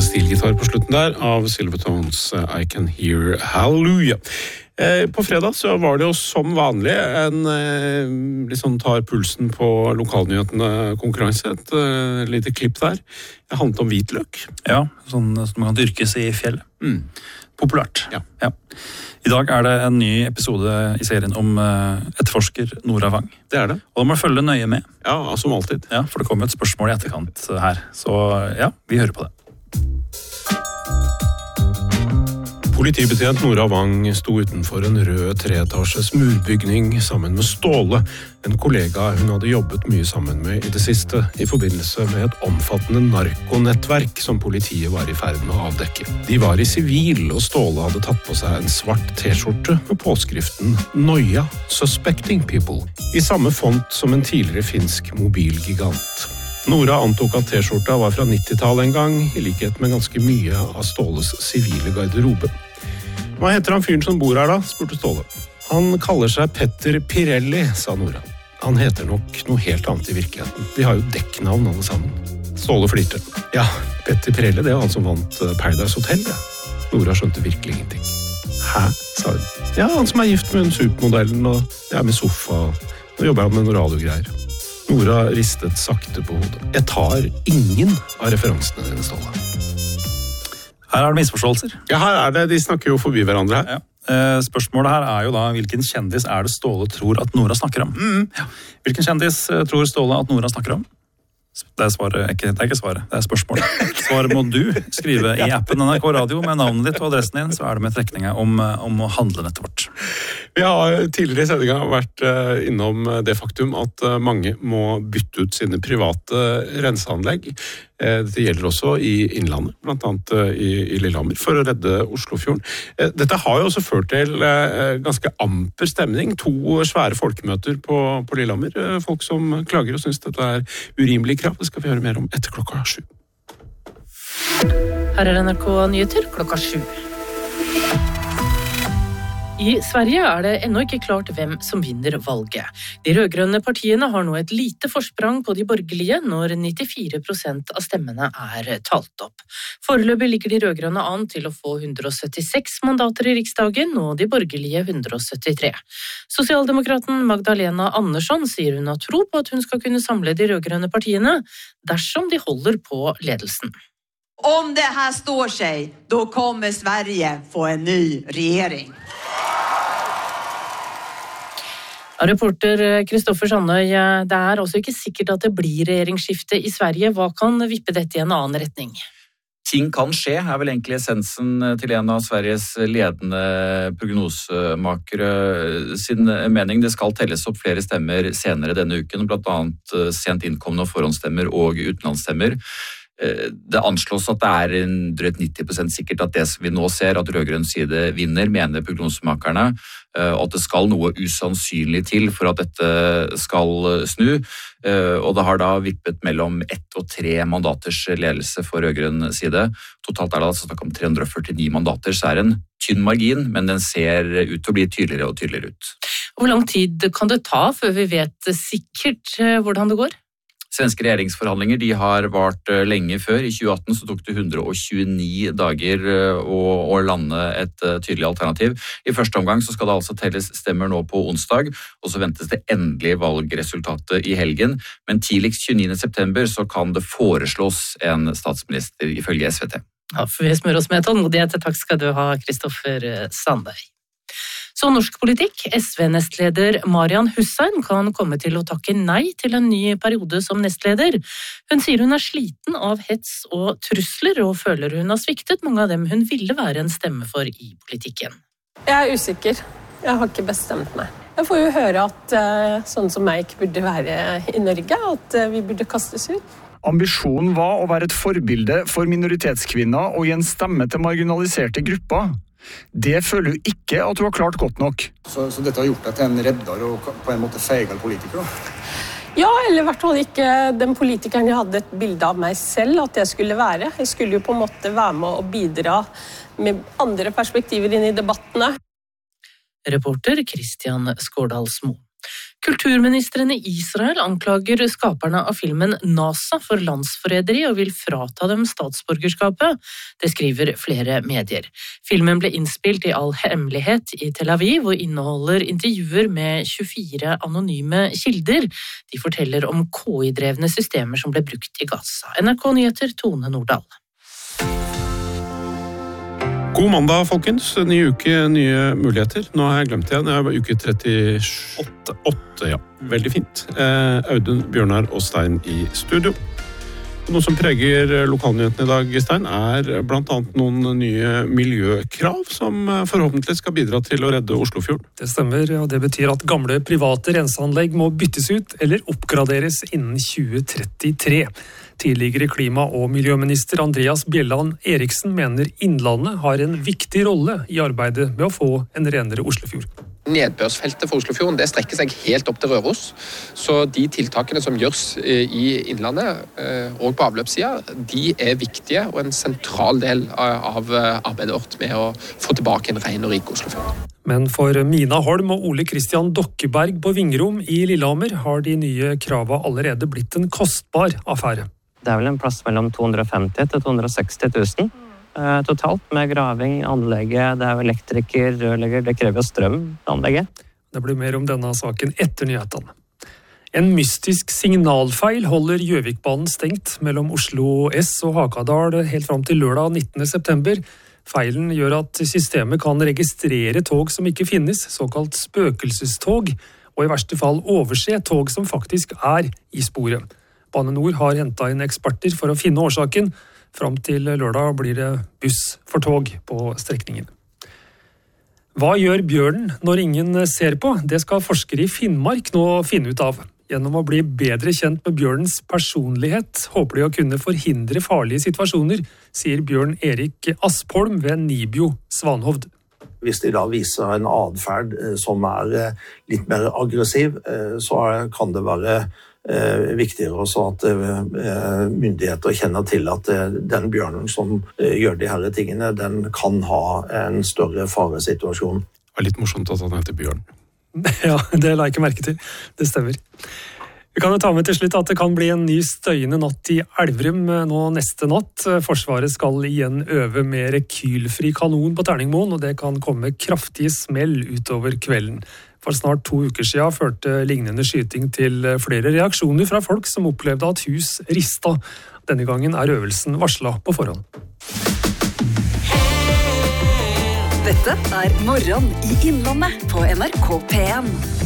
stilgitar på slutten der av Silvertones I Can Hear Hallelujah. På fredag så var det jo som vanlig en liksom tar pulsen på lokalnyhetene konkurranse, et lite klipp der. Det handlet om hvitløk. Ja, sånn som man kan dyrkes i fjellet. Populært. Ja. I dag er det en ny episode i serien om etterforsker Nora Wang. Det er det. Og da må du følge nøye med. Ja, som alltid. Ja, for det kommer et spørsmål i etterkant her. Så ja, vi hører på det. Politibetjent Nora Wang sto utenfor en rød treetasjes murbygning sammen med Ståle, en kollega hun hadde jobbet mye sammen med i det siste, i forbindelse med et omfattende narkonettverk som politiet var i ferd med å avdekke. De var i sivil, og Ståle hadde tatt på seg en svart t-skjorte med påskriften Noia, Suspecting People, i samme font som en tidligere finsk mobilgigant. Nora antok at t-skjorta var fra 90-tallet en gang, i likhet med ganske mye av Ståles sivile garderobe. Hva heter han fyren som bor her da, spurte Ståle. Han kaller seg Petter Pirelli, sa Nora. Han heter nok noe helt annet i virkeligheten. De har jo dekknavn alle sammen. Ståle flirte. Ja, Petter Pirelli, det var han som vant Paradise Hotel, det. Nora skjønte virkelig ingenting. Hæ, sa hun. Ja, han som er gift med en supermodellen, og ja, med sofa, og jobber han med noen radiogreier. Nora ristet sakte på hodet. Jeg tar ingen av referansene dine, Ståle. Her er det misforståelser. Ja, her er det. De snakker jo forbi hverandre her. Ja. Spørsmålet her er jo da, hvilken kjendis er det Ståle tror at Nora snakker om? Ja. Hvilken kjendis tror Ståle at Nora snakker om? Det er svaret, det er ikke svaret, det er spørsmålet. Svaret må du skrive i appen NRK Radio med navnet ditt og adressen din, så er det med trekninga om å handle nettet vårt. Vi har tidligere i sendinga vært innom det faktum at mange må bytte ut sine private renseanlegg. Det gjelder også i Innlandet, blant annet i Lillehammer, for å redde Oslofjorden. Dette har jo også ført til ganske amper stemning. 2 svære folkemøter på Lillehammer. Folk som klager og synes dette er urimelig krav. Det skal vi høre mer om etter 7:00. Her er NRK Nyheter 7:00. I Sverige er det ennå ikke klart hvem som vinner valget. De rødgrønne partiene har nå et lite forsprang på de borgerlige når 94% av stemmene er talt opp. Foreløpig ligger de rødgrønne an til å få 176 mandater i Riksdagen og de borgerlige 173. Sosialdemokraten Magdalena Andersson sier hun har tro på at hun skal kunne samle de rødgrønne partiene dersom de holder på ledelsen. Om det här står sig, då kommer Sverige få en ny regering. Reporter Kristoffer Sandøy, det er også ikke sikkert at det blir regjeringsskifte i Sverige. Hva kan vippe dette i en annen retning? Ting kan skje, er vel egentlig essensen til en av Sveriges ledende prognosemakere sin mening. Det skal telles opp flere stemmer senere denne uken, blant annet sent innkomne forhåndsstemmer og utenlandsstemmer. Det anslås at det er drøyt 90% sikkert at det som vi nå ser, at rødgrønn side vinner, mener prognosemakerne, og at det skal noe usannsynlig til for at dette skal snu. Og det har da vippet mellom 1 og 3 mandaters ledelse for rødgrønn side. Totalt er det altså snakk om 349 mandater, så er det en tynn margin, men den ser ut til å bli tydeligere og tydeligere ut. Hvor lang tid kan det ta før vi vet sikkert hvordan det går? Svenske regjeringsforhandlinger de har vart lenge før. I 2018 så tok det 129 dager å lande et tydelig alternativ. I første omgang så skal det altså telles stemmer nå på onsdag, og så ventes det endelig valgresultatet i helgen. Men tidligst 29. september så kan det foreslås en statsminister ifølge SVT. Ja, for vi smører oss med tålmodighet. Takk skal du ha, Kristoffer Sandøy. Så norsk politikk, SV-nestleder Marian Hussein kan komme til å takke nei til en ny periode som nestleder. Hun sier hun er sliten av hets og trusler, og føler hun har sviktet mange av dem hun ville være en stemme for i politikken. Jeg er usikker. Jeg har ikke bestemt meg. Jeg får jo høre at sånn som meg ikke burde være i Norge, at vi burde kastes ut. Ambisjonen var å være et forbilde for minoritetskvinner og gi en stemme til marginaliserte grupper. Det føler du ikke at du har klart godt nok. Så dette har gjort deg til en reddere og på en måte feigal politiker da? Ja, eller i hvert fall ikke den politikeren jeg hadde et bilde av meg selv at jeg skulle være. Jeg skulle jo på en måte være med og bidra med andre perspektiver inn i debattene. Reporter Christian Skårdalsmo. Kulturministeren i Israel anklager skaperne av filmen NASA for landsforræderi og vil frata dem statsborgerskapet. Det skriver flere medier. Filmen ble innspilt i all hemmelighet i Tel Aviv og inneholder intervjuer med 24 anonyme kilder. De forteller om KI-drevne systemer som ble brukt i Gaza. NRK Nyheter, Tone Nordahl. God mandag, folkens. Ny uke, nye muligheter. Nå har jeg glemt det igjen. Jeg var uke 38, ja. Veldig fint. Audun, Bjørnar og Stein i studio. Noe som preger lokalnyhetene i dag, Stein, er blant annet noen nye miljøkrav som forhåpentlig skal bidra til å redde Oslofjorden. Det stemmer, og det betyr at gamle private renseanlegg må byttes ut eller oppgraderes innen 2033. Tidligere klima- og miljøminister Andreas Bjelland Eriksen mener Innlandet har en viktig rolle i arbeidet med å få en renere Oslofjord. Nedbørsfeltet for Oslofjorden det strekker seg helt opp til Røros, så de tiltakene som gjøres i Innlandet og på avløpssiden, de er viktige og en sentral del av arbeidet vårt med å få tilbake en ren og rik Oslofjord. Men for Mina Holm og Ole Kristian Dokkeberg på Vingrom i Lillehammer har de nye kravene allerede blitt en kostbar affære. Det er vel en plass mellom 250 til 260 000 totalt med graving, anlegget, det er jo elektriker, rørlegger, det krever strøm, anlegget. Det blir mer om denne saken etter nyhetene. En mystisk signalfeil holder Gjøvikbanen stengt mellom Oslo S og Hakadal helt fram til lørdag 19. september. Feilen gjør at systemet kan registrere tog som ikke finnes, såkalt spøkelsestog, og i verste fall overse tog som faktisk er i sporet. Bane Nor har hentet inn eksperter for å finne årsaken. Fram til lørdag blir det buss for tog på strekningen. Hva gjør bjørnen når ingen ser på? Det skal forskere i Finnmark nå finne ut av. Gjennom å bli bedre kjent med bjørnens personlighet, håper de å kunne forhindre farlige situasjoner, sier Bjørn Erik Aspholm ved Nibio Svanhovd. Hvis de da viser en adferd som er litt mer aggressiv, så kan det være viktigere også at myndigheter kjenner til at den bjørnen som gjør de her tingene, den kan ha en større faresituasjon. Det var litt morsomt at han heter Bjørn. Ja, det la jeg ikke merke til. Det stemmer. Vi kan jo ta med til slutt at det kan bli en ny støyende natt i Elverum nå neste natt. Forsvaret skal igjen øve med rekylfri kanon på Terningmoen, og det kan komme kraftige smell utover kvelden. For snart 2 uker siden førte lignende skyting til flere reaksjoner fra folk som opplevde at hus rista. Denne gangen er øvelsen varslet på forhånd. Dette er Morgen i Innlandet på NRK P1.